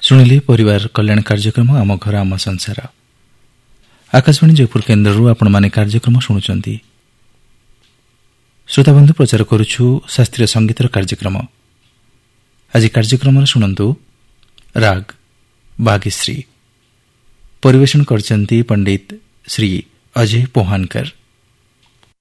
ଶୁଣିଲେ ପରିବାର କଲ୍ୟାଣ କାର୍ଯ୍ୟକ୍ରମ ଆମ ଘର ଆମ ସଂସାର। ଆକାଶବାଣୀ ଜୟପୁର କେନ୍ଦ୍ରରୁ ଆପଣମାନେ କାର୍ଯ୍ୟକ୍ରମ ଶୁଣୁଛନ୍ତି। ଶ୍ରୋତାବନ୍ଧୁ, ପ୍ରଚାର କରୁଛୁ ଶାସ୍ତ୍ରୀୟ ସଙ୍ଗୀତର କାର୍ଯ୍ୟକ୍ରମ। ଆଜି କାର୍ଯ୍ୟକ୍ରମରେ ଶୁଣନ୍ତୁ ରାଗ ବାଗିଶ୍ରୀ। ପରିବେଷଣ କରିଛନ୍ତି ପଣ୍ଡିତ ଶ୍ରୀ ଅଜୟ ପୋହାନକର।